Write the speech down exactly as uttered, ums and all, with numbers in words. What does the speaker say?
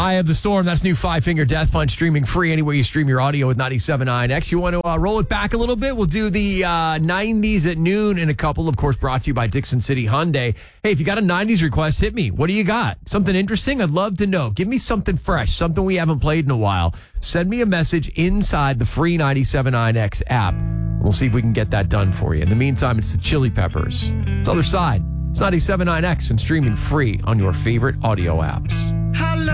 Eye of the Storm, that's new Five Finger Death Punch, streaming free anywhere you stream your audio with ninety-seven point nine X. You want to uh, roll it back a little bit? We'll do the uh, nineties at noon in a couple, of course, brought to you by Dixon City Hyundai. Hey, if you got a nineties request, hit me. What do you got? Something interesting? I'd love to know. Give me something fresh, something we haven't played in a while. Send me a message inside the free ninety-seven point nine X app. We'll see if we can get that done for you. In the meantime, it's the Chili Peppers. It's Other Side. It's ninety-seven point nine X and streaming free on your favorite audio apps.